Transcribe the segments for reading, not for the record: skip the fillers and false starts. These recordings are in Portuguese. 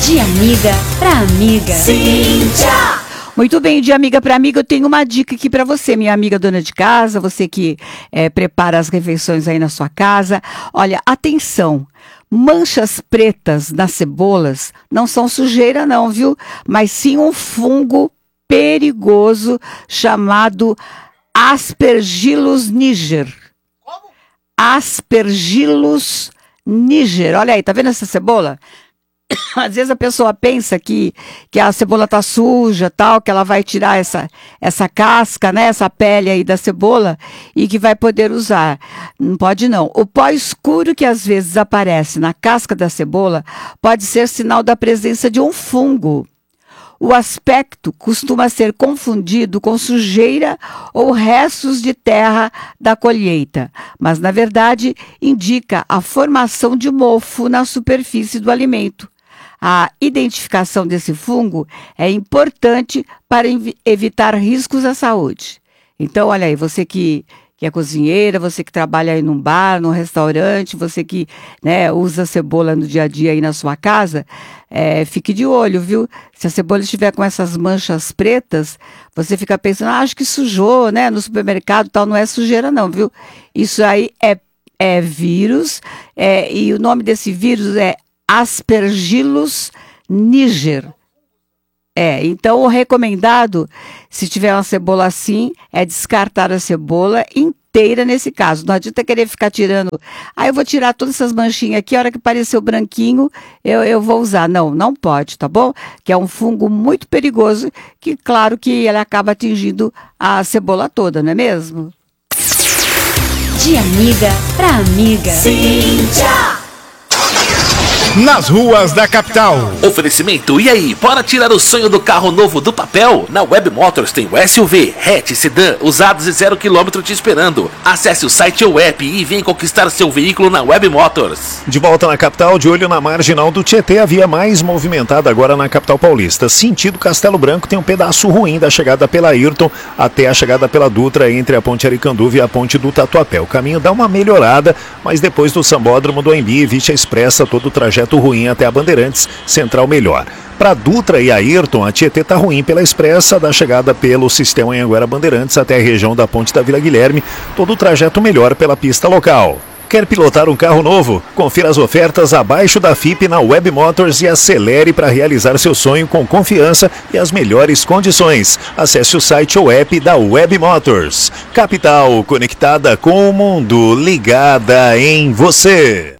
De amiga pra amiga. Cíntia! Muito bem, de amiga para amiga, eu tenho uma dica aqui para você, minha amiga dona de casa, você que prepara as refeições aí na sua casa. Olha, atenção, manchas pretas nas cebolas não são sujeira não, viu? Mas sim um fungo perigoso chamado Aspergillus niger. Como? Aspergillus niger. Olha aí, tá vendo essa cebola? Às vezes a pessoa pensa que a cebola tá suja, tal, que ela vai tirar essa casca, né, essa pele aí da cebola e que vai poder usar. Não pode não. O pó escuro que às vezes aparece na casca da cebola pode ser sinal da presença de um fungo. O aspecto costuma ser confundido com sujeira ou restos de terra da colheita, mas na verdade indica a formação de mofo na superfície do alimento. A identificação desse fungo é importante para evitar riscos à saúde. Então, olha aí, você que é cozinheira, você que trabalha aí num bar, num restaurante, você que, né, usa cebola no dia a dia aí na sua casa, fique de olho, viu? Se a cebola estiver com essas manchas pretas, você fica pensando, acho que sujou, né, no supermercado e tal, não é sujeira não, viu? Isso aí é vírus, e o nome desse vírus é Aspergillus niger. Então o recomendado, se tiver uma cebola assim, é descartar a cebola inteira nesse caso. Não adianta querer ficar tirando, eu vou tirar todas essas manchinhas aqui, a hora que apareceu branquinho, eu vou usar. Não pode, tá bom? Que é um fungo muito perigoso, que claro que ele acaba atingindo a cebola toda, não é mesmo? De amiga pra amiga. Cíntia! Nas ruas da capital. Oferecimento, e aí, bora tirar o sonho do carro novo do papel? Na Web Motors tem o SUV, hatch, sedã, usados e 0 km te esperando. Acesse o site ou app e vem conquistar seu veículo na Web Motors. De volta na capital, de olho na marginal do Tietê, a via mais movimentada agora na capital paulista. Sentido Castelo Branco tem um pedaço ruim da chegada pela Ayrton até a chegada pela Dutra entre a ponte Aricanduva e a ponte do Tatuapé. O caminho dá uma melhorada, mas depois do Sambódromo do Anhembi, Vista Expressa, todo o trajeto ruim até a Bandeirantes, Central melhor. Para Dutra e Ayrton, a Tietê tá ruim pela Expressa, da chegada pelo sistema Anhanguera Bandeirantes até a região da ponte da Vila Guilherme, todo o trajeto melhor pela pista local. Quer pilotar um carro novo? Confira as ofertas abaixo da FIP na Web Motors e acelere para realizar seu sonho com confiança e as melhores condições. Acesse o site ou app da Web Motors. Capital, conectada com o mundo, ligada em você.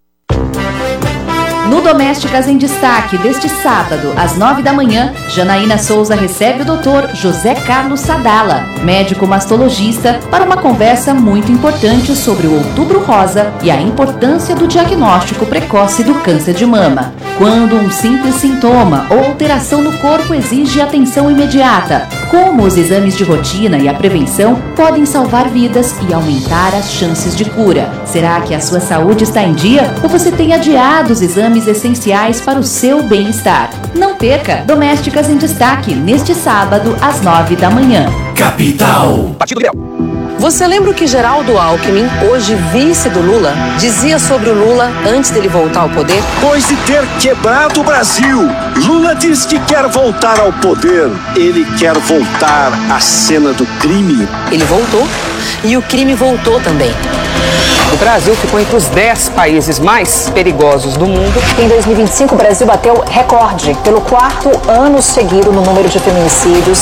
No Domésticas em Destaque, deste sábado, às 9 da manhã, Janaína Souza recebe o Dr. José Carlos Sadala, médico mastologista, para uma conversa muito importante sobre o Outubro Rosa e a importância do diagnóstico precoce do câncer de mama. Quando um simples sintoma ou alteração no corpo exige atenção imediata, como os exames de rotina e a prevenção podem salvar vidas e aumentar as chances de cura. Será que a sua saúde está em dia ou você tem adiado os exames essenciais para o seu bem-estar? Não perca Domésticas em Destaque, neste sábado, às 9 da manhã. Capital. Partido Liberal. Você lembra o que Geraldo Alckmin, hoje vice do Lula, dizia sobre o Lula antes dele voltar ao poder? Depois de ter quebrado o Brasil, Lula diz que quer voltar ao poder. Ele quer voltar à cena do crime. Ele voltou e o crime voltou também. O Brasil ficou entre os 10 países mais perigosos do mundo. Em 2025, o Brasil bateu recorde pelo 4º ano seguido no número de feminicídios.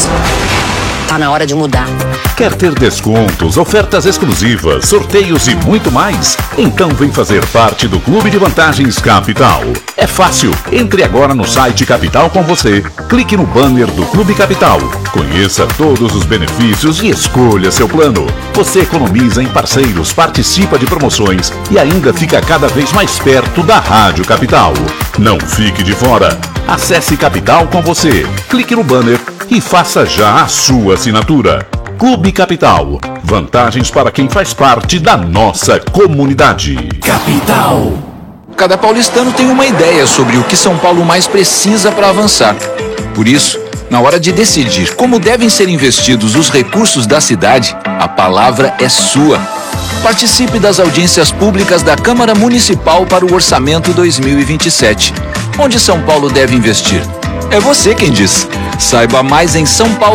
Tá na hora de mudar. Quer ter descontos, ofertas exclusivas, sorteios e muito mais? Então vem fazer parte do Clube de Vantagens Capital. É fácil. Entre agora no site Capital com você. Clique no banner do Clube Capital. Conheça todos os benefícios e escolha seu plano. Você economiza em parceiros, participa de promoções e ainda fica cada vez mais perto da Rádio Capital. Não fique de fora. Acesse Capital com você. Clique no banner e faça já a sua assinatura. Clube Capital. Vantagens para quem faz parte da nossa comunidade. Capital. Cada paulistano tem uma ideia sobre o que São Paulo mais precisa para avançar. Por isso, na hora de decidir como devem ser investidos os recursos da cidade, a palavra é sua. Participe das audiências públicas da Câmara Municipal para o Orçamento 2027. onde São Paulo deve investir? É você quem diz. Saiba mais em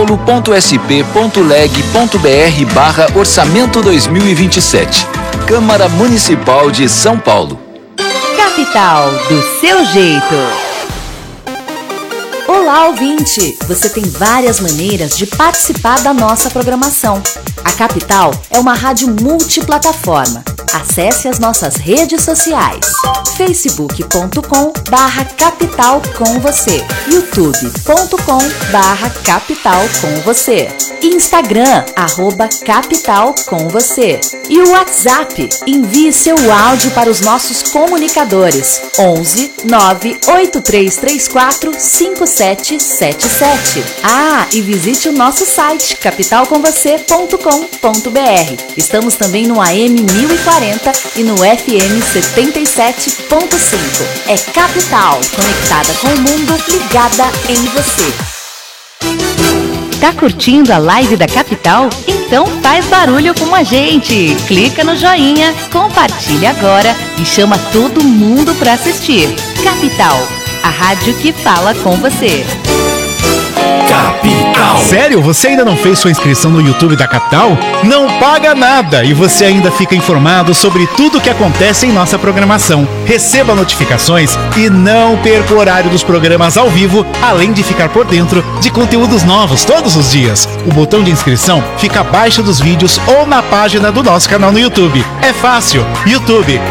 saopaulo.sp.leg.br/orçamento 2027. Câmara Municipal de São Paulo. Capital do seu jeito. Olá, ouvinte! Você tem várias maneiras de participar da nossa programação. A Capital é uma rádio multiplataforma. Acesse as nossas redes sociais: facebook.com/capital com você, youtube.com/capital com você, Instagram @capital com você e o WhatsApp. Envie seu áudio para os nossos comunicadores 11 98334 5777. E visite o nosso site capitalcomvocê.com.br. Estamos também no AM 1040 e no FM 77.5. É Capital, conectada com o mundo, ligada em você. Tá curtindo a live da Capital? Então faz barulho com a gente. Clica no joinha, compartilha agora e chama todo mundo para assistir. Capital, a rádio que fala com você. Capital. Sério? Você ainda não fez sua inscrição no YouTube da Capital? Não paga nada e você ainda fica informado sobre tudo o que acontece em nossa programação. Receba notificações e não perca o horário dos programas ao vivo, além de ficar por dentro de conteúdos novos todos os dias. O botão de inscrição fica abaixo dos vídeos ou na página do nosso canal no YouTube. É fácil. YouTube,